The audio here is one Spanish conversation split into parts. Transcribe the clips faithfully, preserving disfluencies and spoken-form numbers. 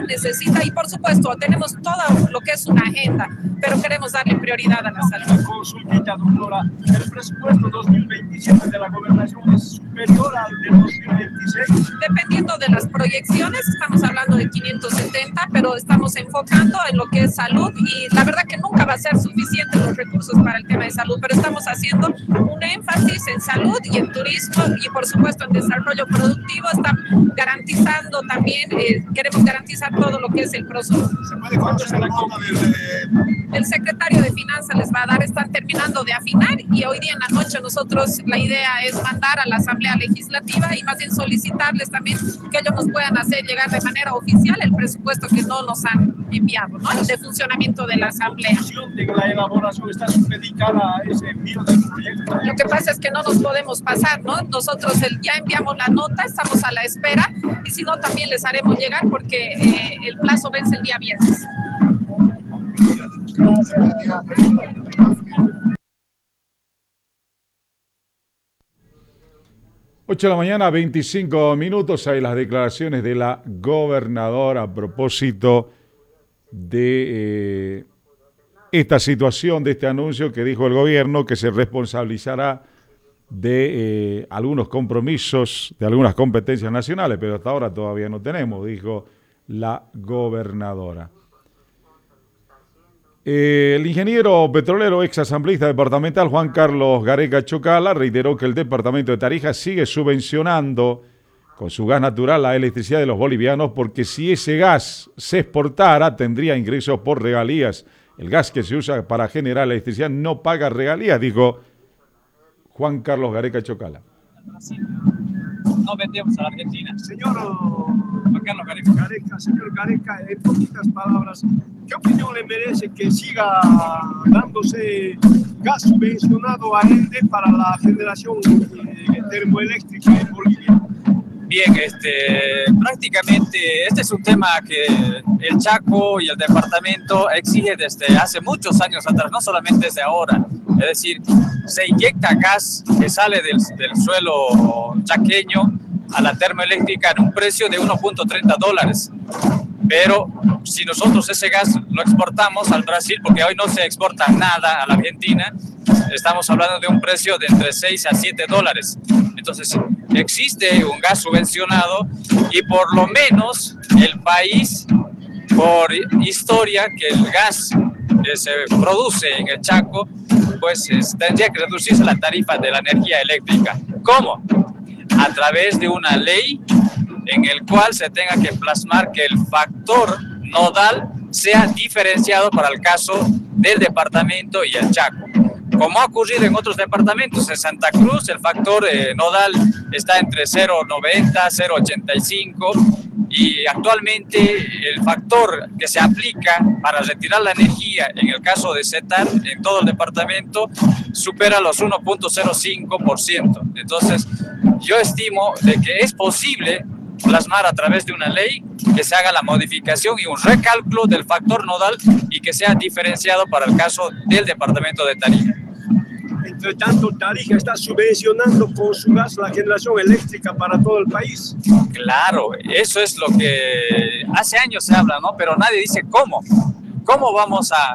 necesita y por supuesto tenemos todo lo que es una agenda, pero queremos darle prioridad a la salud. Consultita, doctora, el presupuesto dos mil veintisiete de la gobernación es superior al de dos mil veintiséis. Dependiendo de las proyecciones, estamos hablando de quinientos setenta, pero estamos enfocando en lo que es salud y la verdad que nunca va a ser suficiente los recursos para el tema de salud, pero estamos haciendo un énfasis en salud y en turismo y por supuesto en desarrollo productivo. Estamos garantizando también, eh, queremos garantizar todo lo que es el proceso. ¿Se puede conocer la coma del... El secretario de Finanzas les va a dar, están terminando de afinar y hoy día en la noche nosotros la idea es mandar a la Asamblea Legislativa y más bien solicitarles también que ellos nos puedan hacer llegar de manera oficial el presupuesto que no nos han enviado, ¿no? De funcionamiento de la Asamblea. ¿De que la elaboración está supeditada a ese envío del proyecto? Lo que pasa es que no nos podemos pasar, ¿no? Nosotros el, ya enviamos la nota, estamos a la espera y si no también les haremos llegar porque eh, el plazo vence el día viernes. ocho de la mañana, veinticinco minutos. Hay las declaraciones de la gobernadora a propósito de eh, esta situación, de este anuncio que dijo el gobierno que se responsabilizará de eh, algunos compromisos, de algunas competencias nacionales, pero hasta ahora todavía no tenemos, dijo la gobernadora. El ingeniero petrolero ex asambleísta departamental Juan Carlos Gareca Chocala reiteró que el departamento de Tarija sigue subvencionando con su gas natural la electricidad de los bolivianos porque si ese gas se exportara tendría ingresos por regalías. El gas que se usa para generar electricidad no paga regalías, dijo Juan Carlos Gareca Chocala. No vendemos a la Argentina. Señor Juan Carlos Gareca. Gareca, señor Gareca, en poquitas palabras, ¿qué opinión le merece que siga dándose gas subvencionado a ENDE para la generación eh, termoeléctrica en Bolivia? Bien, este, prácticamente este es un tema que el Chaco y el departamento exige desde hace muchos años atrás, no solamente desde ahora. Es decir, se inyecta gas que sale del, del suelo chaqueño a la termoeléctrica en un precio de uno punto treinta dólares. Pero si nosotros ese gas lo exportamos al Brasil, porque hoy no se exporta nada a la Argentina, estamos hablando de un precio de entre seis a siete dólares. Entonces, existe un gas subvencionado y por lo menos el país, por historia, que el gas que se produce en el Chaco, pues es, tendría que reducirse la tarifa de la energía eléctrica. ¿Cómo? A través de una ley en el cual se tenga que plasmar que el factor nodal sea diferenciado para el caso del departamento y el Chaco. Como ha ocurrido en otros departamentos, en Santa Cruz el factor eh, nodal está entre cero punto noventa, cero punto ochenta y cinco y actualmente el factor que se aplica para retirar la energía en el caso de CETAR en todo el departamento supera los uno punto cero cinco por ciento. Entonces yo estimo de que es posible plasmar a través de una ley que se haga la modificación y un recálculo del factor nodal y que sea diferenciado para el caso del departamento de Tarija. Entre tanto, Tarija está subvencionando con su gas la generación eléctrica para todo el país. Claro, eso es lo que hace años se habla, ¿no? Pero nadie dice cómo. ¿Cómo vamos a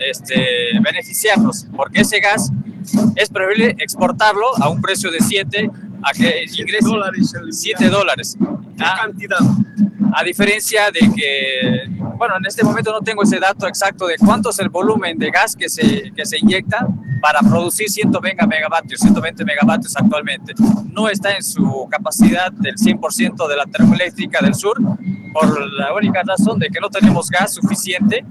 este, beneficiarnos? Porque ese gas es preferible exportarlo a un precio de siete a que ingrese siete dólares. ¿Qué Ah, cantidad? A diferencia de que, bueno, en este momento no tengo ese dato exacto de cuánto es el volumen de gas que se, que se inyecta para producir ciento veinte megavatios, ciento veinte megavatios actualmente. No está en su capacidad del cien por ciento de la termoeléctrica del sur, por la única razón de que no tenemos gas suficiente.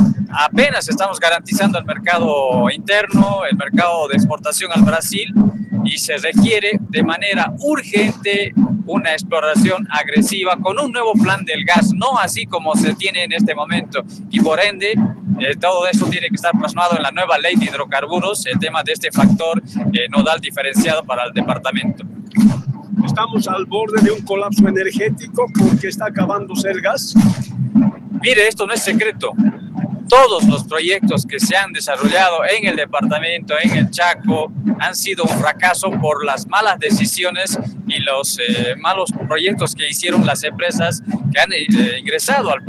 Apenas estamos garantizando el mercado interno, el mercado de exportación al Brasil, y se requiere de manera urgente una exploración agresiva con un nuevo plan del gas, no así como se tiene en este momento. Y por ende, eh, todo eso tiene que estar plasmado en la nueva ley de hidrocarburos, el tema de este factor eh, nodal diferenciado para el departamento. Estamos al borde de un colapso energético porque está acabándose el gas. Mire, esto no es secreto. Todos los proyectos que se han desarrollado en el departamento, en el Chaco, han sido un fracaso por las malas decisiones y los eh, malos proyectos que hicieron las empresas que han eh, ingresado al